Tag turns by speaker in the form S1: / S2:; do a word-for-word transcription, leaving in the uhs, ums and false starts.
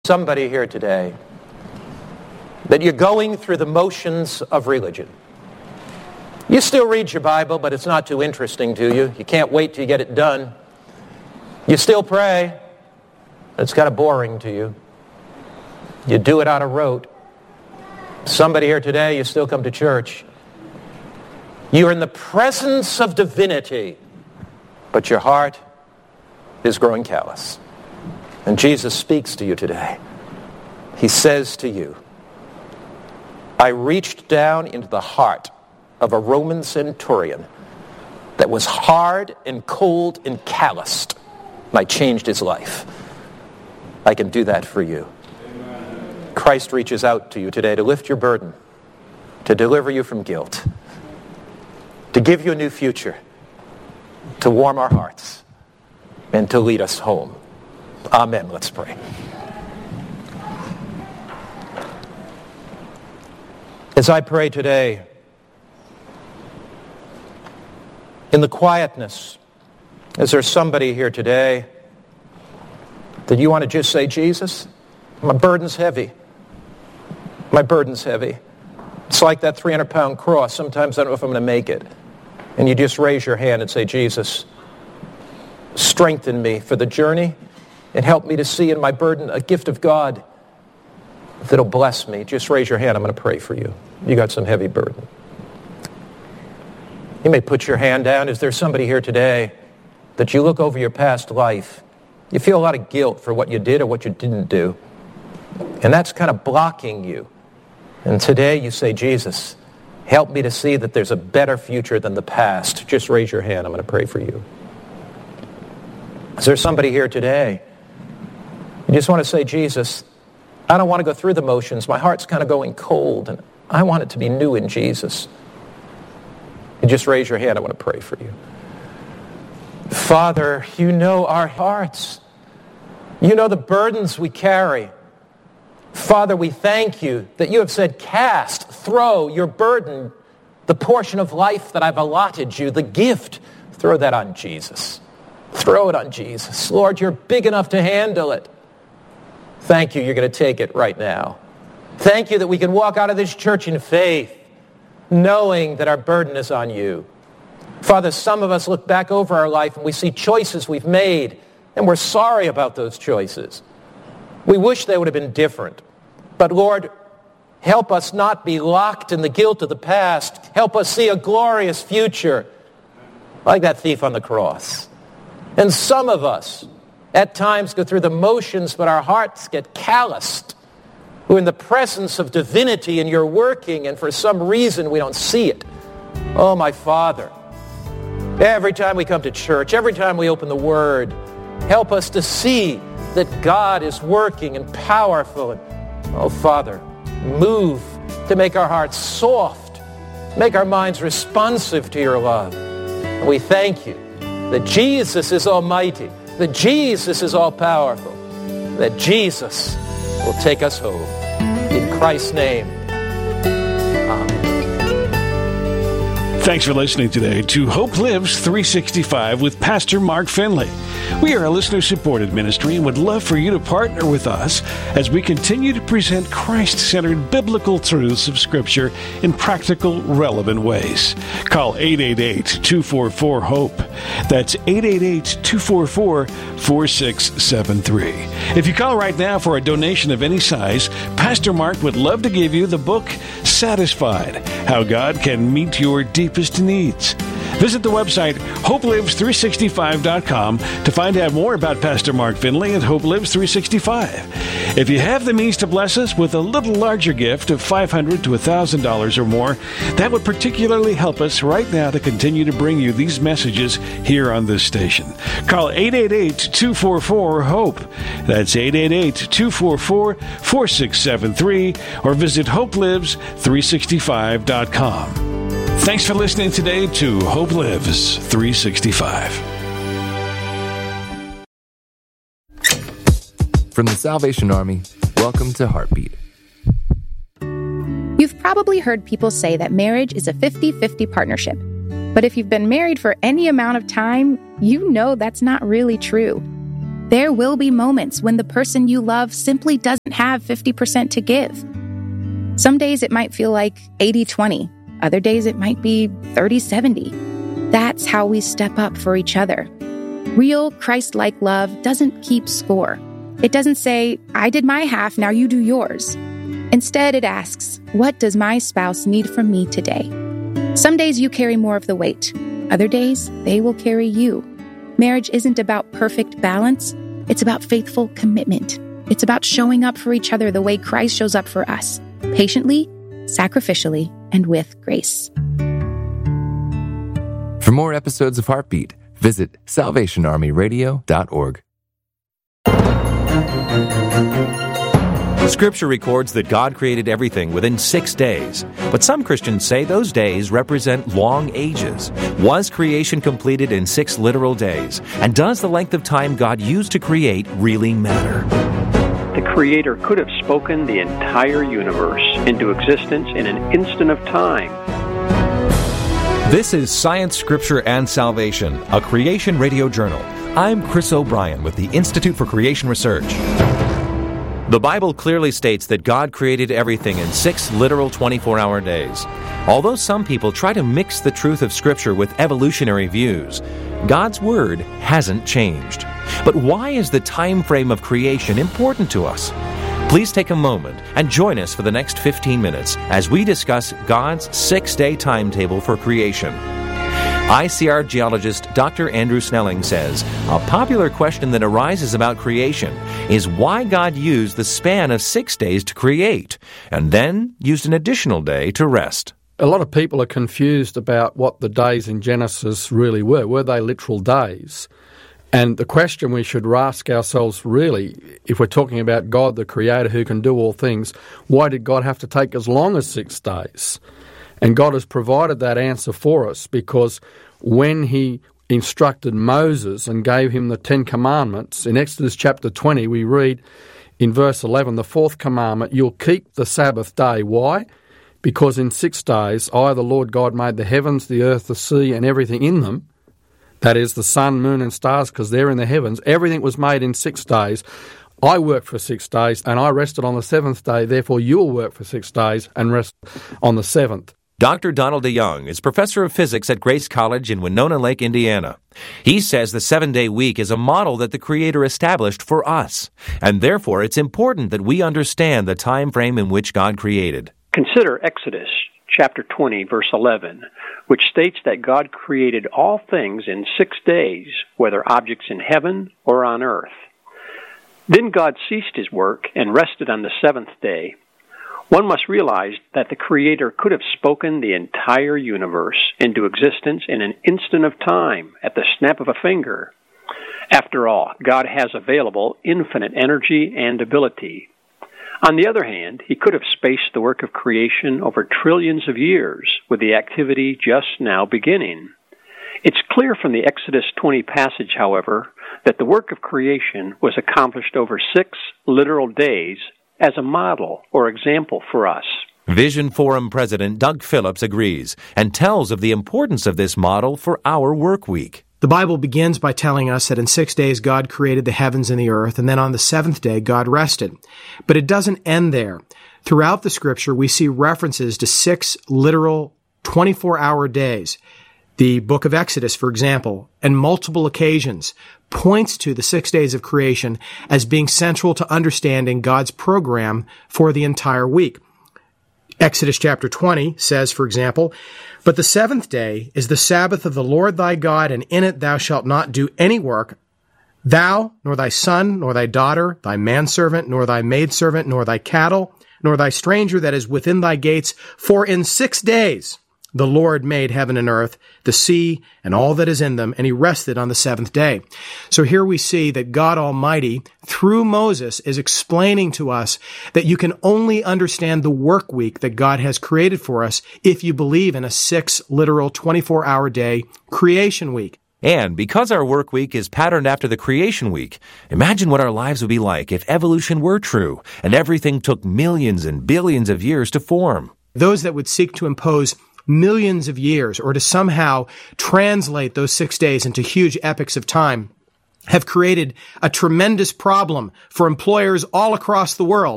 S1: somebody here today that you're going through the motions of religion. You still read your Bible, but it's not too interesting to you. You can't wait till you get it done. You still pray, but it's kind of boring to you. You do it on a rote. Somebody here today, you still come to church. You're in the presence of divinity, but your heart is growing callous. And Jesus speaks to you today. He says to you, I reached down into the heart of a Roman centurion that was hard and cold and calloused, and I changed his life. I can do that for you. Amen. Christ reaches out to you today to lift your burden, to deliver you from guilt, to give you a new future, to warm our hearts, and to lead us home. Amen. Let's pray. As I pray today, in the quietness, is there somebody here today that you want to just say, Jesus, my burden's heavy. My burden's heavy. It's like that three hundred pound cross. Sometimes I don't know if I'm going to make it. And you just raise your hand and say, Jesus, strengthen me for the journey and help me to see in my burden a gift of God that'll bless me. Just raise your hand. I'm going to pray for you. You got some heavy burden. You may put your hand down. Is there somebody here today that you look over your past life, you feel a lot of guilt for what you did or what you didn't do, and that's kind of blocking you. And today you say, Jesus, help me to see that there's a better future than the past. Just raise your hand. I'm going to pray for you. Is there somebody here today? You just want to say, Jesus, I don't want to go through the motions. My heart's kind of going cold, and I want it to be new in Jesus. You just raise your hand. I want to pray for you. Father, you know our hearts. You know the burdens we carry. Father, we thank you that you have said, cast, throw your burden, the portion of life that I've allotted you, the gift, throw that on Jesus. Throw it on Jesus. Lord, you're big enough to handle it. Thank you, you're going to take it right now. Thank you that we can walk out of this church in faith, knowing that our burden is on you. Father, some of us look back over our life and we see choices we've made, and we're sorry about those choices. We wish they would have been different. But Lord, help us not be locked in the guilt of the past. Help us see a glorious future, like that thief on the cross. And some of us, at times, go through the motions, but our hearts get calloused. We're in the presence of divinity and you're working, and for some reason we don't see it. Oh, my Father, every time we come to church, every time we open the Word, help us to see that God is working and powerful. And, oh, Father, move to make our hearts soft, make our minds responsive to your love. And we thank you that Jesus is almighty, that Jesus is all-powerful, that Jesus will take us home. In Christ's name, amen.
S2: Thanks for listening today to Hope Lives three sixty-five with Pastor Mark Finley. We are a listener-supported ministry and would love for you to partner with us as we continue to present Christ-centered biblical truths of Scripture in practical, relevant ways. Call eight eight eight, two four four, HOPE. That's eight eight eight, two four four, four six seven three. If you call right now for a donation of any size, Pastor Mark would love to give you the book, Satisfied, How God Can Meet Your Deepest Needs. Visit the website hope lives three sixty-five dot com to find out more about Pastor Mark Finley and Hope Lives three sixty-five. If you have the means to bless us with a little larger gift of five hundred dollars to one thousand dollars or more, that would particularly help us right now to continue to bring you these messages here on this station. Call eight eight eight, two four four, HOPE. That's eight eight eight, two four four, four six seven three, or visit hope lives three sixty-five dot com. Thanks for listening today to Hope Lives three sixty-five.
S3: From the Salvation Army, welcome to Heartbeat.
S4: You've probably heard people say that marriage is a fifty-fifty partnership. But if you've been married for any amount of time, you know that's not really true. There will be moments when the person you love simply doesn't have fifty percent to give. Some days it might feel like eighty twenty. Other days it might be thirty seventy. That's how we step up for each other. Real Christ-like love doesn't keep score. It doesn't say, I did my half, now you do yours. Instead, it asks, what does my spouse need from me today? Some days you carry more of the weight. Other days, they will carry you. Marriage isn't about perfect balance. It's about faithful commitment. It's about showing up for each other the way Christ shows up for us, patiently, sacrificially, and with grace.
S3: For more episodes of Heartbeat, visit salvation army radio dot org.
S5: Scripture records that God created everything within six days, but some Christians say those days represent long ages. Was creation completed in six literal days? And does the length of time God used to create really matter?
S6: The Creator could have spoken the entire universe into existence in an instant of time.
S5: This is Science, Scripture, and Salvation, a Creation Radio Journal. I'm Chris O'Brien with the Institute for Creation Research. The Bible clearly states that God created everything in six literal twenty-four hour days. Although some people try to mix the truth of Scripture with evolutionary views, God's Word hasn't changed. But why is the time frame of creation important to us? Please take a moment and join us for the next fifteen minutes as we discuss God's six-day timetable for creation. I C R geologist Doctor Andrew Snelling says a popular question that arises about creation is why God used the span of six days to create and then used an additional day to rest.
S7: A lot of people are confused about what the days in Genesis really were. Were they literal days? And the question we should ask ourselves really, if we're talking about God, the Creator who can do all things, why did God have to take as long as six days? And God has provided that answer for us because when He instructed Moses and gave him the Ten Commandments, in Exodus chapter twenty we read in verse eleven, the fourth commandment, you'll keep the Sabbath day. Why? Because in six days I, the Lord God, made the heavens, the earth, the sea, and everything in them. That is the sun, moon, and stars, because they're in the heavens. Everything was made in six days. I worked for six days, and I rested on the seventh day. Therefore, you'll work for six days and rest on the seventh.
S5: Doctor Donald DeYoung is professor of physics at Grace College in Winona Lake, Indiana. He says the seven-day week is a model that the Creator established for us, and therefore it's important that we understand the time frame in which God created.
S6: Consider Exodus chapter twenty, verse eleven, which states that God created all things in six days, whether objects in heaven or on earth. Then God ceased His work and rested on the seventh day. One must realize that the Creator could have spoken the entire universe into existence in an instant of time, at the snap of a finger. After all, God has available infinite energy and ability. On the other hand, He could have spaced the work of creation over trillions of years, with the activity just now beginning. It's clear from the Exodus twenty passage, however, that the work of creation was accomplished over six literal days as a model or example for us.
S5: Vision Forum President Doug Phillips agrees and tells of the importance of this model for our work week.
S1: The Bible begins by telling us that in six days God created the heavens and the earth, and then on the seventh day God rested. But it doesn't end there. Throughout the Scripture, we see references to six literal twenty-four hour days. The book of Exodus, for example, on multiple occasions, points to the six days of creation as being central to understanding God's program for the entire week. Exodus chapter twenty says, for example, but the seventh day is the Sabbath of the Lord thy God, and in it thou shalt not do any work, thou, nor thy son, nor thy daughter, thy manservant, nor thy maidservant, nor thy cattle, nor thy stranger that is within thy gates, for in six days the Lord made heaven and earth, the sea, and all that is in them, and He rested on the seventh day. So here we see that God Almighty, through Moses, is explaining to us that you can only understand the work week that God has created for us if you believe in a six literal twenty-four hour day creation week.
S5: And because our work week is patterned after the creation week, imagine what our lives would be like if evolution were true and everything took millions and billions of years to form.
S1: Those that would seek to impose millions of years or to somehow translate those six days into huge epochs of time
S8: have created a tremendous problem for employers all across the world.